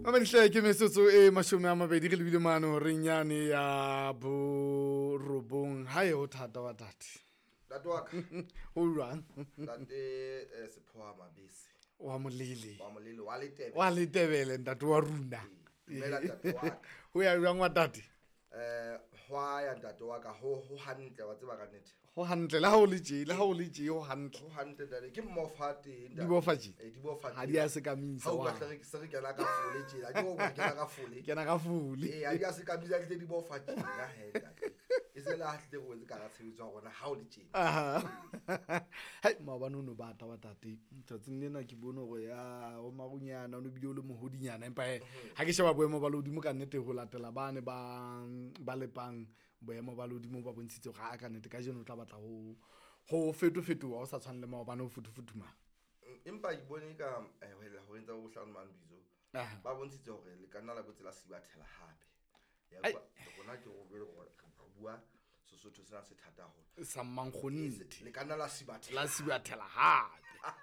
Mamehle ke metsotso e mashome a mabedi re lebile mano re nyane ya bo robong hae ho thata wa tate Datu waka ho jwang Date sephoa mabese wa molele wa le tebele ntate wa runa Dumela ntate waka ho ya jwang wa tate hwa ya ntate waka ho hantle wa tseba ka nnete ho hantle la ha o le tje ho hantle ho hantle dale ke mmofate di bofatje di bofatje ha di a se kamisa wa ha o se re kena ka fole tje a di go kena ka fole kena ka fule ha di a se kamisa tle di bofatje ga he date e se la hle go ka ga tshebetso gona ha o le tje hai maobane o no bata wa tate tsatsing lena ke bone go ya o magunyana o no bile o le mohodinyana empa ha ke sheba boemo ba lodimo ka nnete ho latela bane ba lepang boemo ba lodimo ba bontshitse ga a ka nnete ka jeno o tla batla ho fetofetoa o sa tshwane le maobane o futufutuma empa ke bone ka wela ho entsa bo hlano man bizo ba bontshitse hore le kana la botsela sibathela hape ya bona ke go bele go bua Sesotho sena se thata haholo sa mangkhonite le kana la sibathela hape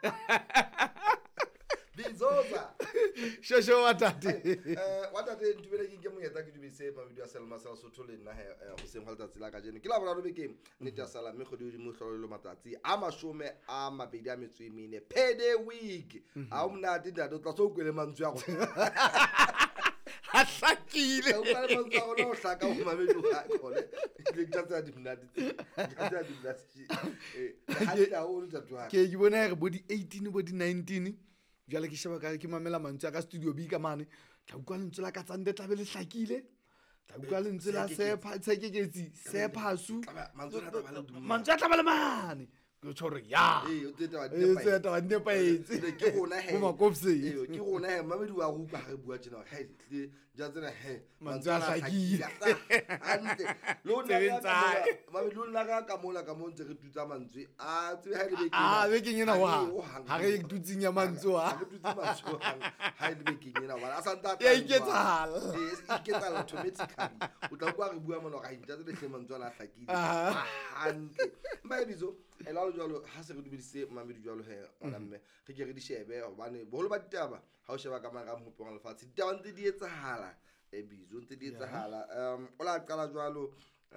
Bizoza shosho wa tate ntubele ke monyetla ke dubise mabidi a Selma sa Sotho le nna ho seng hwa letsatsi la ka jeno ke la bona bekeng nnete ya sala mme kgodi mo hlolelo matsatsi a mashome a mabedi a metso e mene payday week a umnati ntate o tla so kwele mantswe ya go hlakile o ka le mantswe ya go no hlaka o mamedi ga khole le tsa di mnati tsa di mnati ha o tsa ke bona re body 18 body 19 jale ke sheba ka ke mamela mantswe ka studio B ka mane tla utlwa lentswe la ka tsande tla be le hlakile tla utlwa lentswe la sepa tsekeketsi sepa su mantswe a tla ba le mane ke tshore ya o teta wa nepaetse ke gona he mo makopse ke gona he mamedi wa go ka re bua tsena he le ja tsena he mantswe a hlakile ante lo nna mamedi lo nna ka mola ka monte re tutsa mantswe a tsebe ha le be ke ngena ha re tutsinya mantswe ha re tutsa mantswe ha le be ke ngena wala a santa ya iketsala iketsala automatically o tla kwa re bua mono ga intja tsele hle mantswe a hlakile ante ba bizo ela jwalo ha se re dubedise mamedi jwalo he ona mme re ke re di shebe hobane boholo ba ditaba ha o sheba ka mara mhopo wa lefatshe ditaba ntse di etsahala bizo ntse di etsahala o la qala jwalo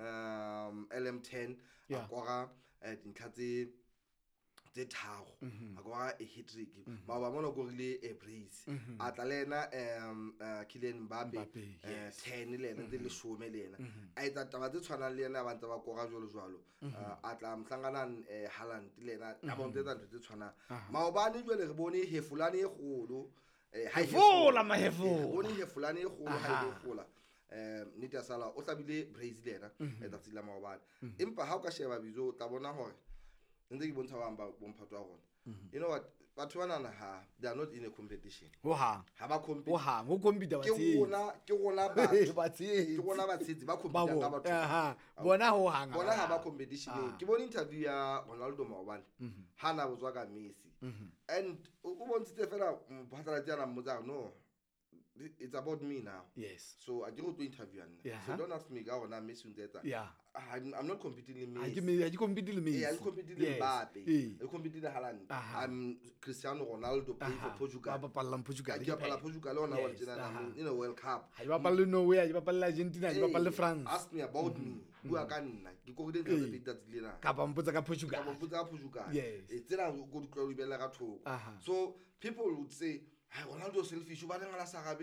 LM10 a kora dintlha tse tharo a kora a hat-trick ba bona go rile a brace a tla lena Kylian Mbappe 10 lena tse le shome lena a etsa taba tse tshwanang le yena ba ntse ba kora jwalo a tla mhlangana Haaland lena a bonte tse tshwanang maobane jwale re bone hefulane e kgolo hefula bone hefulane e kgolo ha e kgola nnete ya sala o hlabile brace lena etsa tsela maobane empa ha o ka sheba bizo o tla bona hore ntse ke bontsha ba bomphato wa rona you know what batho bana they are not in a competition ha ba compete go compete ba ke gona batsetsi ba compete ka batho bona ho hanga bona ha ba competition ke bona interview ya Ronaldo maobane hana botswa ka Messi and o bontse fela mphatla tsana mmotsa no it's about me now. Yes. So I go to interview and so don't ask me how na Messi unta. Yeah. I'm not competing in Messi. I competing in Messi. Yeah, I'm competing in Mbappe. I competing in Haaland. I'm Cristiano Ronaldo playing for Portugal. Papa Portugal. I pala Portugal on our you know World Cup. I pala Norway, I pala Argentina, I pala France. Ask me about me. Bua ka nna. Ke go dintla tse pedi tsa lena. Ka pampotsa ka Portugal. Ka pampotsa ka Portugal. Yes. It's tsena go di tlo ibela ka thoko. So people would say Ronaldo selfish ba ngala sa gabe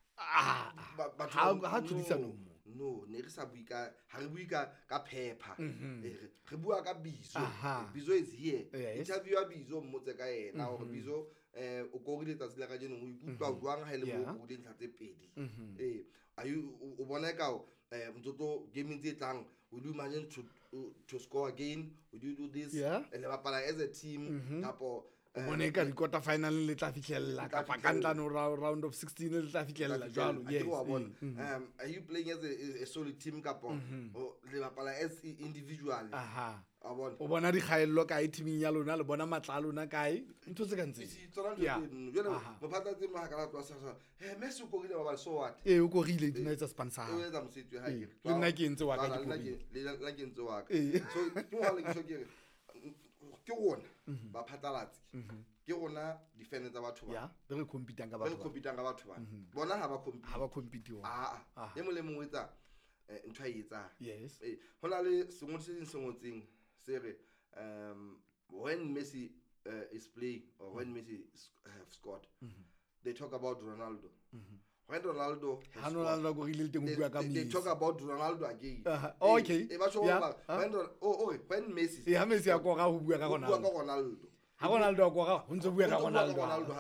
ha tlhodisa no ne re sa buika ha re buika ka phepha re bua ka bizo bizo is here interview ya bizo mmotse ka yena hore bizo o go rile tsa tsela ka jeno o ikutlwa jwang ha ile mo go dintlha tse pedi o bona ka motsoto gaming tse tlang would you imagine to score again, would you do this le bapala as a team kapo bone ka di quarter final le tla fitlhella ka pakantla no round of 16 le tla fitlhella jwalo yes are you playing as a solid team kapo le bapala as individual o bona di khaello ka teaming ya lona le bona matla lona kae ntho tse ka ntse mo phatlatse mo ha ka latwa sa Messi o kogile ba so what o kogile dina etsa sponsor o etsa mositwe ha ke le nna ke ntse wa ka le ke ntse wa ka so ke ho le ke gona ba phatlalatse ke gona defense tsa batho ba ya re compete ka ba batho compete ka batho ba bona ha ba compete ha ba compete e mo le mongwe etsa ntho a etsa yes hona le sengwe se sengotseng se re when Messi is playing or when Messi have scored they talk about Ronaldo when Ronaldo has scored they talk about Ronaldo again okay when Messi Messi a kora ho bua ka Ronaldo ha Ronaldo a kora ho ntse bua ka Ronaldo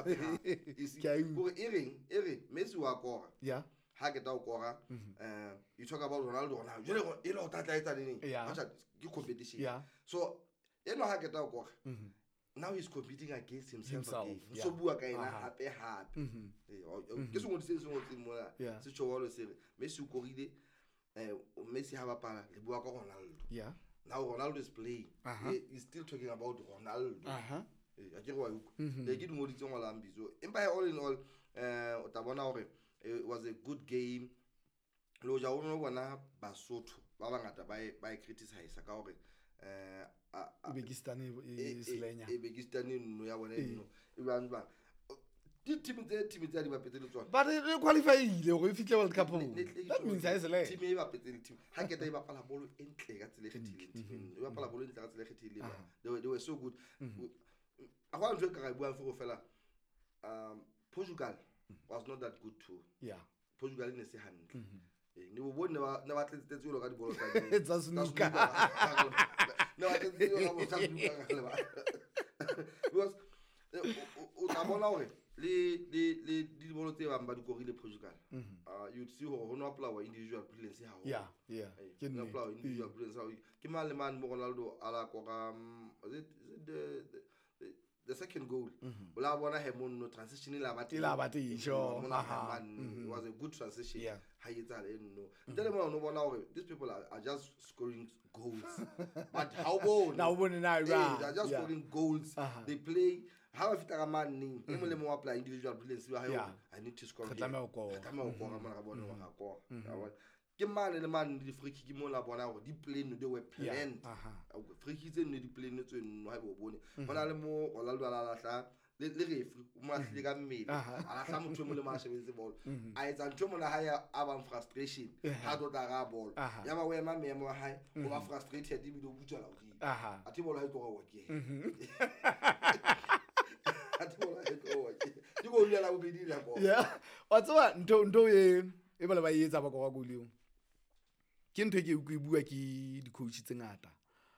ere Messi wa kora yeah ha ke ta o kora you talk about Ronaldo now jole e lo tla etsa neng ke competition so eno ha ke ta o kora now he's competing against himself again so bua ka ena hape ke sengwe se mona se tshwalo se Messi o korile Messi ha bapala le bua ka Ronaldo now Ronaldo is playing he's still talking about Ronaldo a ke wa uku ke di moditse ngola ambizo empa all in all o ta bona hore it was a good game lo ja ono bona Basotho ba bangata ba criticize ka hore Uzbekistan Uzbekistan no ya bona eno e bang team tse di bapetse le tsona but re qualify ile go fitlhe World Cup that means ha isele team e bapetse le team ha ke ta e bapala bolo entle ka tsele khethile team e bapala bolo entle ka tsele khethile they were so good a go ntse ka ga bua go fela Portugal was not that good too Portugal ne se hantle ni bo bone ne ba tletse tselo ka di bolo tsa di tsa snuka no I think you know because o tla bona hore le di bolo tse bang ba di korile Portugal you'd see ho no apply individual brilliance ha yeah ke no apply individual brilliance ke man le man mo Ronaldo ala ko ka the second goal ola bona he monno transition la bati sure it was a good transition ha yetsa le no tele mo no bona hore these people are just scoring goals but how bon now when now they are just scoring goals they play how if ka man ning e mo le mo apply individual brilliance wa hayo I need to score tla me go ka mana ga bona wa go ke man le man di free kick mo la bona go di play no they were planned free kick tse ne di play no tse no ha bo bone bona le mo Ronaldo ala lahla le referee mo a hle ka mmele ala hla motho mo le ma shebetse ball a etsa ntho mo na ha ya aba frustration ha do ta ga ball ya ba wena me mo ha o ba frustrated e bi do butjala o di a ti bolo ha go wa ke di go lela o bedi la go wa tswa ndo e bala ba etsa ba go golio ke ntwe ke go bua ke di coach tse ngata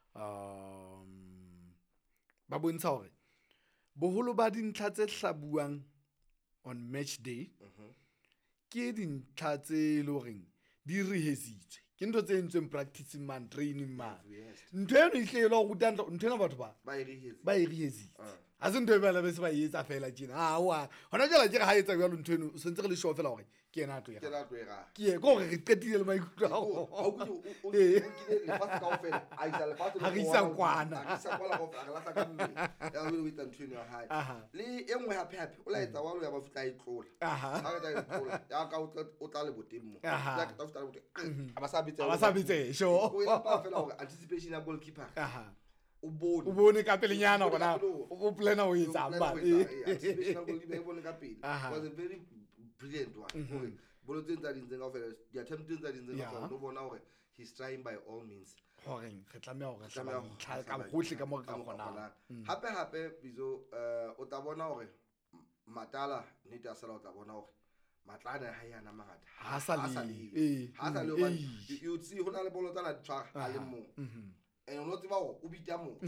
ba bontsha hore boholo ba dintlha tse hlabuang on match day ke dintlha tse loreng di rehesitswe ke ntho tse entsweng practice man training man ntwe eno ihlelo go tantla ntwe na batho ba e rehesitse a se ntwe ba la be se ba etsa fela tjena wa hona jela ke ga etsa jalo ntwe eno sentse re le show fela hore ke ena tlo ke go re qetile le maikutlo o le fast ka ofela a isa le fast ha isa kwana go la ka mme ya go witsa ntwe eno ha le engwe hape o la etsa wa lo ya ba futla e tlola ha ka ta tlola ya ka o tla le botemo ya ka ta futla le botemo aba sa bitse sure o ela pa fela hore anticipation ya goalkeeper o bone ka pelenyana gona o plana o etsa ba anticipation ya goalkeeper e bone ka pele was a very brilliant one bolo tse tsa dintse ka ofela di attempt tsa dintse ka ofela no bona hore he's trying by all means hore re tlameha hore tlha ka gohle ka mo ka gona hape bizo o ta bona hore Matala ne ta sala o ta bona hore matlana ha yana mangata ha sa le you see hona le bolo tsana di tshwara a le mo o no tseba o bitya mo